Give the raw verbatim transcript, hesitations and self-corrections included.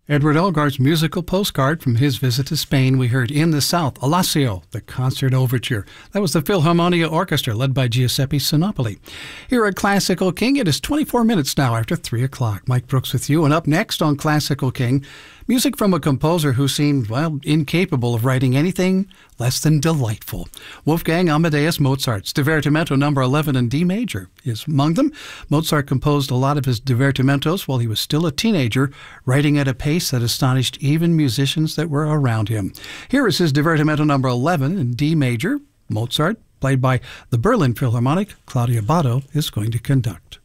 Edward Elgar's musical postcard from his visit to Spain. We heard In the South, Alacio, the concert overture. That was the Philharmonia Orchestra led by Giuseppe Sinopoli. Here at Classical King, it is twenty-four minutes now after three o'clock. Mike Brooks with you, and up next on Classical King, music from a composer who seemed, well, incapable of writing anything less than delightful. Wolfgang Amadeus Mozart's Divertimento number eleven in D major is among them. Mozart composed a lot of his divertimentos while he was still a teenager, writing at a pace that astonished even musicians that were around him. Here is his Divertimento number eleven in D major. Mozart, played by the Berlin Philharmonic, Claudia Bado, is going to conduct.